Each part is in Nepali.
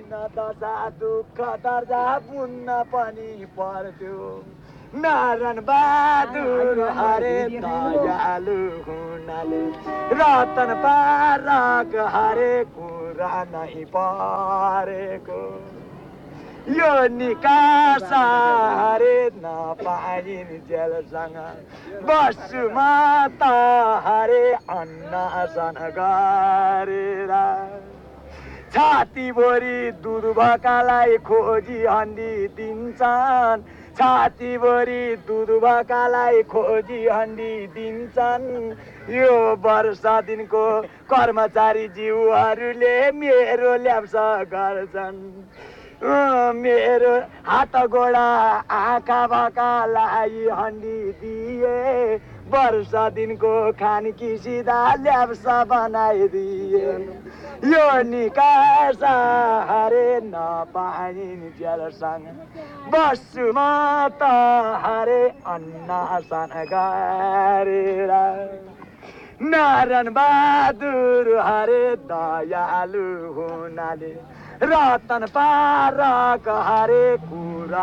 दशा दुःख दर्जा बुन्न पनि पर्थ्यो नारायण बहादुर हरे दयालु हुनाले रतन पारक हरे कुरा नै परेको यो निकास हरे नपाइन् जेलसँग बस्छु म त हरे अन्नसन गरेर छातीभरि दुध भकालाई खोजी हन्डी दिन्छन् छातीभरि दुध भकालाई खोजी हन्डी दिन्छन् यो वर्ष दिनको कर्मचारी जीवहरूले मेरो ल्याप्सा गर्छन् मेरो हात गोडा आँखा भकालाई हन्डी दिए वर्ष दिनको खानकी सिधा ल्याप्सा बनाइदिए यो निकास हरे नपाइन् जेलसँग बस्छु म त हरे अन्नसन गरेर नारायण बहादुर हरे दयालु हुनाले रतन पारक हरे कुरा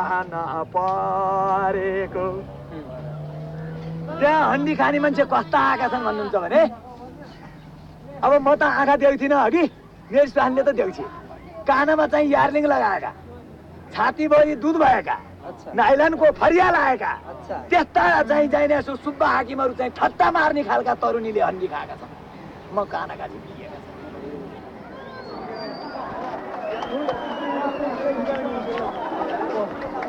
नपरेको त्यहाँ हन्डी खाने मान्छे कस्ता आएका छन् भन्नुहुन्छ भने अब म त आँखा देख्थिनँ अघि मेरो स्वानले त देख्छ कानमा चाहिँ यार्लिङ लगाएका छातीभरि दुध भएका नाइलनको फरिया लगाएका त्यस्ता चाहिँ चाहिने सुब्बा हाकिमहरू चाहिँ ठट्टा मार्ने खालका तरुणीले हन्डी खाएका छन् म कानाका झिकिएका छन्